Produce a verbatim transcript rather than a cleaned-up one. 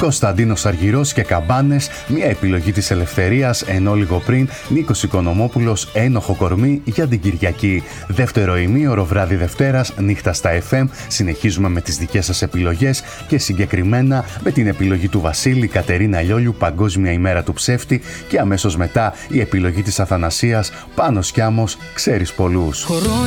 Κωνσταντίνος Αργυρός και Καμπάνες, μια επιλογή της Ελευθερίας, ενώ λίγο πριν Νίκος Οικονομόπουλος, Ένοχο κορμί για την Κυριακή. Δεύτερο ημίωρο, βράδυ Δευτέρας, νύχτα στα εφ εμ. Συνεχίζουμε με τις δικές σας επιλογές και συγκεκριμένα με την επιλογή του Βασίλη Κατερίνα Λιόλιου, Παγκόσμια ημέρα του ψεύτη, και αμέσως μετά η επιλογή της Αθανασίας, Πάνος Κιάμος, Ξέρεις πολλούς.